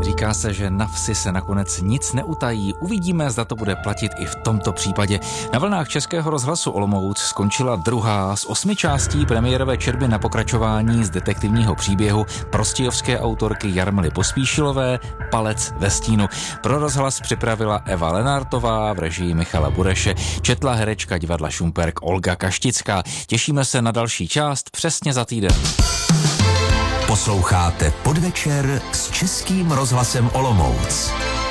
Říká se, že na vsi se nakonec nic neutají. Uvidíme, zda to bude platit i v tomto případě. Na vlnách Českého rozhlasu Olomouc skončila druhá z 8 částí premiérové četby na pokračování z detektivního příběhu prostějovské autorky Jarmily Pospíšilové Palec ve stínu. Pro rozhlas připravila Eva Lenartová v režii Michala Bureše, četla herečka divadla Šumperk Olga Kaštická. Těšíme se na další část přesně za týden. Posloucháte Podvečer s Českým rozhlasem Olomouc.